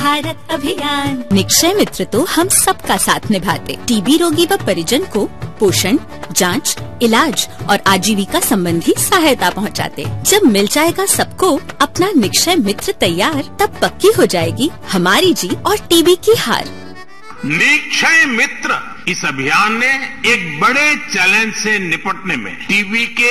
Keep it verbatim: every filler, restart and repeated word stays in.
भारत अभियान। निक्षय मित्र तो हम सबका साथ निभाते, टीबी रोगी व परिजन को पोषण, जांच, इलाज और आजीविका संबंधी सहायता पहुंचाते। जब मिल जाएगा सबको अपना निक्षय मित्र तैयार, तब पक्की हो जाएगी हमारी जीत और टीबी की हार। निक्षय मित्र इस अभियान ने एक बड़े चैलेंज से निपटने में टीबी के